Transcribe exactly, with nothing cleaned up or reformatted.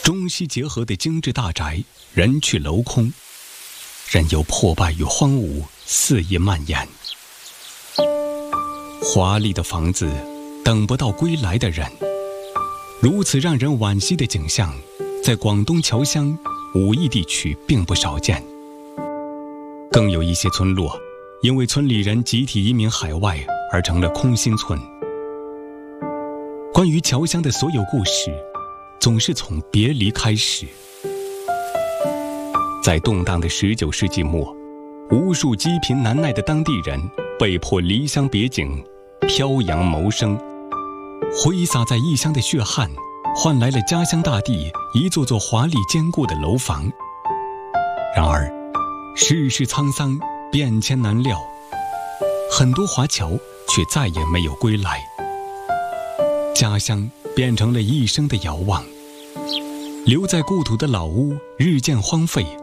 中西结合的精致大宅，人去楼空，任由破败与荒芜肆意蔓延。华丽的房子等不到归来的人，如此让人惋惜的景象，在广东侨乡、武义地区并不少见。更有一些村落，因为村里人集体移民海外而成了空心村。关于侨乡的所有故事，总是从别离开始。在动荡的十九世纪末，无数积贫难耐的当地人被迫离乡别井，漂洋谋生，挥洒在异乡的血汗，换来了家乡大地一座座华丽坚固的楼房。然而，世事沧桑，变迁难料，很多华侨却再也没有归来。家乡变成了一生的遥望，留在故土的老屋日渐荒废，